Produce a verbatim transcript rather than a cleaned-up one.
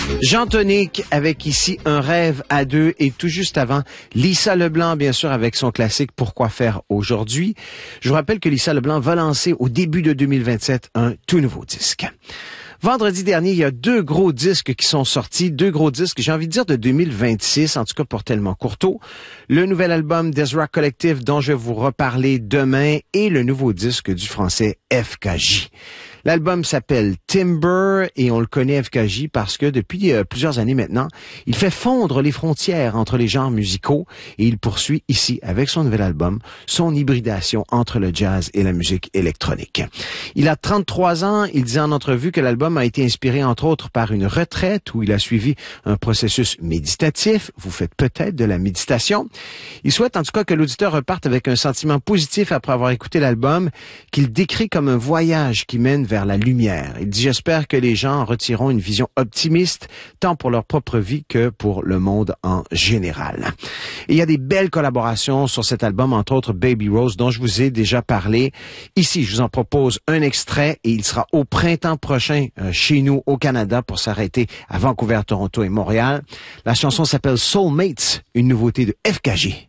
Jean Tonique avec ici Un rêve à deux et tout juste avant, Lisa Leblanc, bien sûr, avec son classique Pourquoi faire aujourd'hui. Je vous rappelle que Lisa Leblanc va lancer au début de deux mille vingt-sept un tout nouveau disque. Vendredi dernier, il y a deux gros disques qui sont sortis, deux gros disques, j'ai envie de dire de deux mille vingt-six, en tout cas pour Tellement Courteau. Le nouvel album Des Rock Collective dont je vais vous reparler demain et le nouveau disque du français F K J. L'album s'appelle Timber et on le connaît F K J parce que depuis euh, plusieurs années maintenant, il fait fondre les frontières entre les genres musicaux et il poursuit ici, avec son nouvel album, son hybridation entre le jazz et la musique électronique. Il a trente-trois ans, il dit en entrevue que l'album a été inspiré entre autres par une retraite où il a suivi un processus méditatif. Vous faites peut-être de la méditation. Il souhaite en tout cas que l'auditeur reparte avec un sentiment positif après avoir écouté l'album qu'il décrit comme un voyage qui mène vers la lumière. Il dit « J'espère que les gens en retireront une vision optimiste, tant pour leur propre vie que pour le monde en général. » Et il y a des belles collaborations sur cet album, entre autres Baby Rose, dont je vous ai déjà parlé. Ici, je vous en propose un extrait et il sera au printemps prochain euh, chez nous au Canada pour s'arrêter à Vancouver, Toronto et Montréal. La chanson s'appelle Soulmates, une nouveauté de F K J.